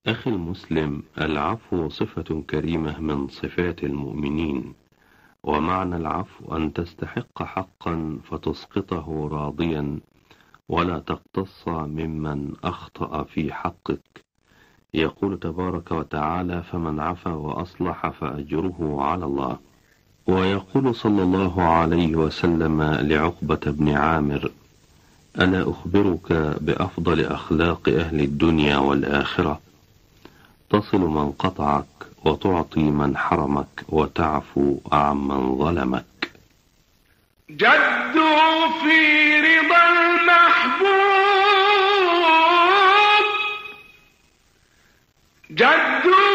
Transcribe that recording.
أخي المسلم، العفو صفة كريمة من صفات المؤمنين، ومعنى العفو أن تستحق حقا فتسقطه راضيا ولا تقتص ممن أخطأ في حقك. يقول تبارك وتعالى: فمن عفا وأصلح فأجره على الله. ويقول صلى الله عليه وسلم لعقبة بن عامر: ألا أخبرك بأفضل أخلاق أهل الدنيا والآخرة؟ تصل من قطعك، وتعطي من حرمك، وتعفو عمن ظلمك. جدوا في رضا المحبوب، جدوا